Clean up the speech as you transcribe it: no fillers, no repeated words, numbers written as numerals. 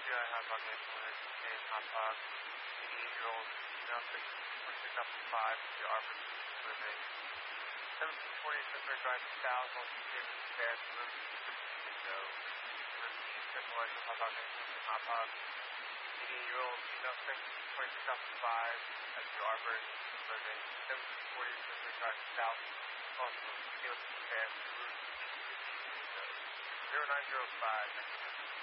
GI Hot Dog Ambulance and Hot Dog, 88-year-old female, 6.6 to 5, the Arbor Living. 1740 Drive South, on Davis bathroom, window. Repeat, Central Electric Hot Dog Ambulance and Hot Dog, 88-year-old female, 6.6 to 5, at the Arbor Living. 1740 Drive South, also Davis bathroom, window. 0905,